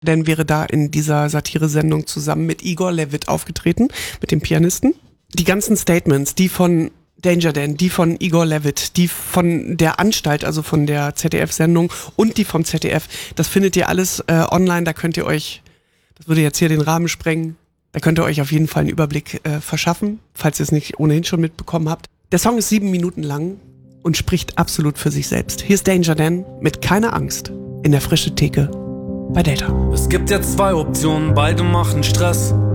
Dan wäre da in dieser Satire-Sendung zusammen mit Igor Levit aufgetreten, mit dem Pianisten. Die ganzen Statements, die von Danger Dan, die von Igor Levit, die von der Anstalt, also von der ZDF-Sendung und die vom ZDF, das findet ihr alles online, da könnt ihr euch, das würde jetzt hier den Rahmen sprengen, da könnt ihr euch auf jeden Fall einen Überblick verschaffen, falls ihr es nicht ohnehin schon mitbekommen habt. Der Song ist 7 Minuten lang und spricht absolut für sich selbst. Hier ist Danger Dan mit Keine Angst in der Frische Theke bei Data. Es gibt jetzt 2 Optionen, beide machen Stress.